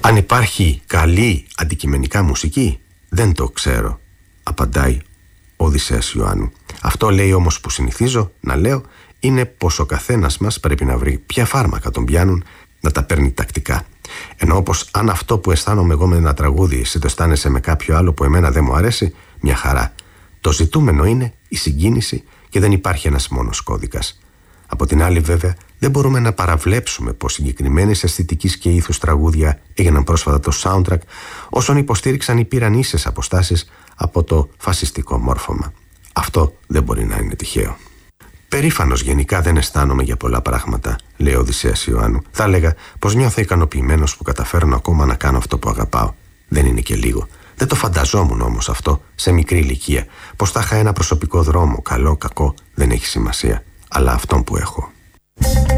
Αν υπάρχει καλή αντικειμενικά μουσική, δεν το ξέρω, απαντάει ο Οδυσσέας Ιωάννου. Αυτό λέει όμως που συνηθίζω να λέω είναι πως ο καθένας μας πρέπει να βρει ποια φάρμακα τον πιάνουν, να τα παίρνει τακτικά. Ενώ όπως αν αυτό που αισθάνομαι εγώ με ένα τραγούδι εσύ το αισθάνεσαι με κάποιο άλλο που εμένα δεν μου αρέσει, μια χαρά. Το ζητούμενο είναι η συγκίνηση και δεν υπάρχει ένας μόνος κώδικας. Από την άλλη βέβαια δεν μπορούμε να παραβλέψουμε πως συγκεκριμένες αισθητικής και ήθους τραγούδια έγιναν πρόσφατα το soundtrack όσων υποστήριξαν ή πήραν ίσες αποστάσεις από το φασιστικό μόρφωμα. Αυτό δεν μπορεί να είναι τυχαίο. Περήφανος γενικά δεν αισθάνομαι για πολλά πράγματα, λέει ο Οδυσσέας Ιωάννου. Θα έλεγα πως νιώθω ικανοποιημένος που καταφέρνω ακόμα να κάνω αυτό που αγαπάω. Δεν είναι και λίγο. Δεν το φανταζόμουν όμως αυτό σε μικρή ηλικία. Πως θα είχα ένα προσωπικό δρόμο, καλό, κακό, δεν έχει σημασία. Αλλά αυτόν που έχω.